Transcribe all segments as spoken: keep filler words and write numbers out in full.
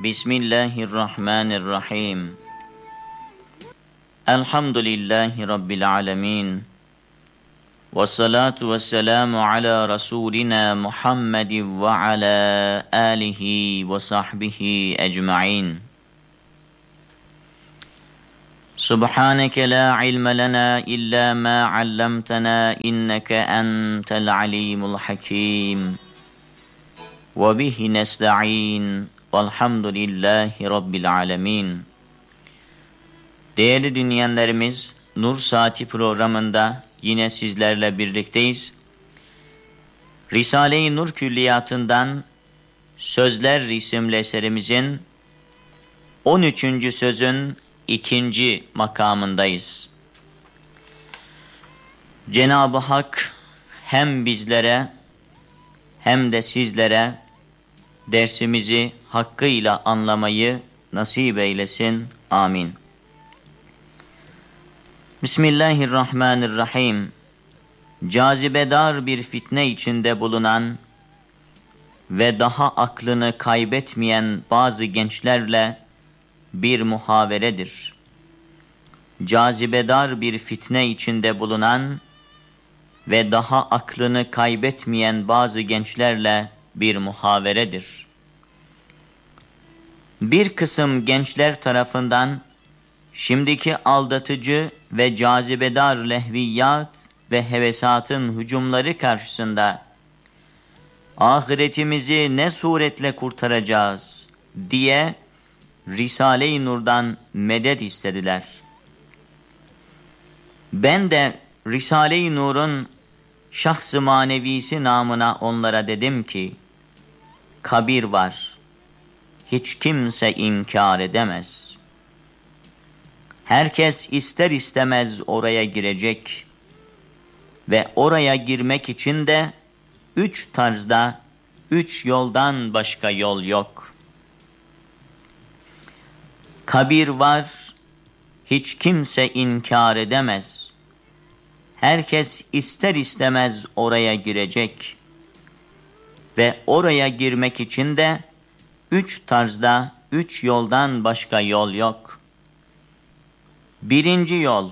Bismillahirrahmanirrahim. Elhamdülillahi Rabbil alemin. Ve salatu ve selamu ala Resulina Muhammedin ve ala alihi ve sahbihi ecma'in. Subhaneke la ilme lena illa ma allamtana inneke entel alimul hakim. Ve bihi nesta'in. Velhamdülillahi Rabbil alemin. Değerli dinleyenlerimiz, Nur Saati programında yine sizlerle birlikteyiz. Risale-i Nur Külliyatı'ndan Sözler isimli eserimizin on üçüncü sözün ikinci makamındayız. Cenab-ı Hak hem bizlere hem de sizlere dersimizi hakkıyla anlamayı nasip eylesin. Amin. Bismillahirrahmanirrahim. Cazibedar bir fitne içinde bulunan ve daha aklını kaybetmeyen bazı gençlerle bir muhaveredir. Cazibedar bir fitne içinde bulunan ve daha aklını kaybetmeyen bazı gençlerle bir muhaveredir. Bir kısım gençler tarafından şimdiki aldatıcı ve cazibedar lehviyat ve hevesatın hücumları karşısında ahiretimizi ne suretle kurtaracağız diye Risale-i Nur'dan medet istediler. Ben de Risale-i Nur'un şahs-ı manevisi namına onlara dedim ki, kabir var, hiç kimse inkar edemez. Herkes ister istemez oraya girecek ve oraya girmek için de üç tarzda, üç yoldan başka yol yok. Kabir var, hiç kimse inkar edemez. Herkes ister istemez oraya girecek ve oraya girmek için de üç tarzda, üç yoldan başka yol yok. Birinci yol,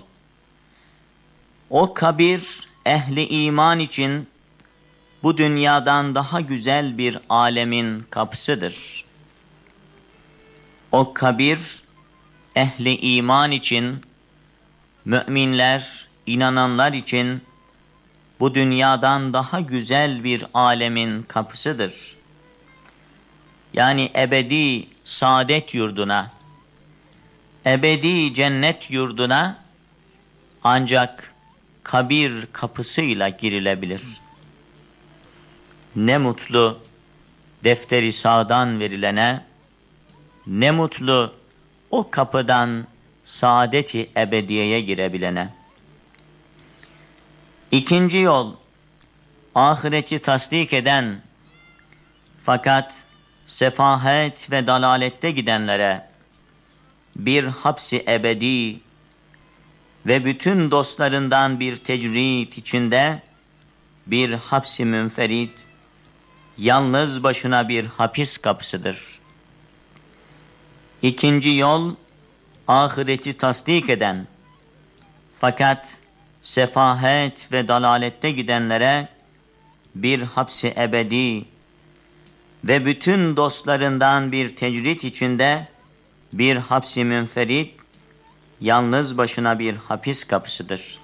o kabir ehli iman için bu dünyadan daha güzel bir alemin kapısıdır. O kabir ehli iman için, müminler, inananlar için bu dünyadan daha güzel bir alemin kapısıdır. Yani ebedi saadet yurduna, ebedi cennet yurduna ancak kabir kapısıyla girilebilir. Ne mutlu defteri sağdan verilene, ne mutlu o kapıdan saadeti ebediyeye girebilene. İkinci yol, ahireti tasdik eden fakat sefahet ve dalalette gidenlere bir hapsi ebedi ve bütün dostlarından bir tecrit içinde bir hapsi münferit, yalnız başına bir hapis kapısıdır. İkinci yol, ahireti tasdik eden fakat sefahet ve dalalette gidenlere bir hapsi ebedi ve bütün dostlarından bir tecrit içinde bir hapsi münferit, yalnız başına bir hapis kapısıdır.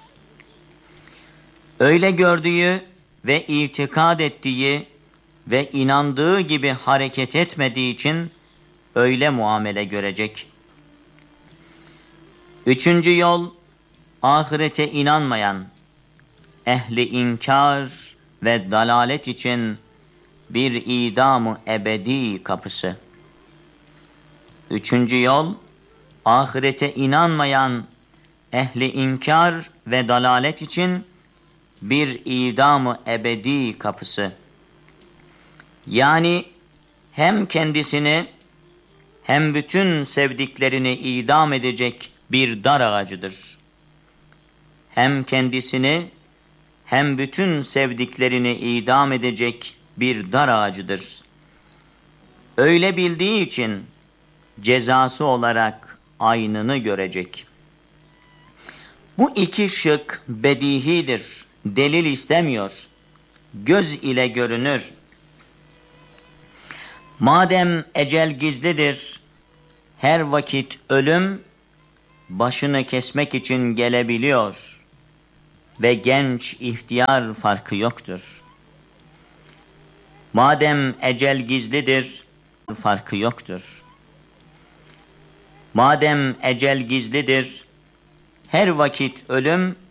Öyle gördüğü ve itikad ettiği ve inandığı gibi hareket etmediği için öyle muamele görecek. Üçüncü yol, ahirete inanmayan, ehli inkar ve dalalet için bir idam-ı ebedi kapısı. Üçüncü yol, ahirete inanmayan, ehli inkar ve dalalet için bir idam-ı ebedi kapısı. Yani hem kendisini hem bütün sevdiklerini idam edecek bir dar ağacıdır. Hem kendisini hem bütün sevdiklerini idam edecek bir dar ağacıdır. Öyle bildiği için cezası olarak aynını görecek. Bu iki şık bedihidir, delil istemiyor, göz ile görünür. Madem ecel gizlidir, her vakit ölüm başını kesmek için gelebiliyor ve genç ihtiyar farkı yoktur. Madem ecel gizlidir, farkı yoktur. Madem ecel gizlidir, her vakit ölüm